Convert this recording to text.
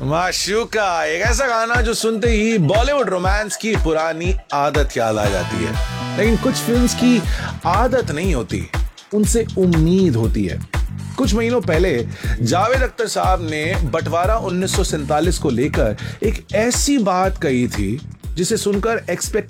माशूका एक ऐसा गाना जो सुनते ही बॉलीवुड रोमांस की पुरानी आदत याद आ जाती है। लेकिन कुछ फिल्म्स की आदत नहीं होती, उनसे उम्मीद होती है। कुछ महीनों पहले जावेद अख्तर साहब ने बंटवारा 1947 को लेकर एक ऐसी बात कही थी जिसे सुनकर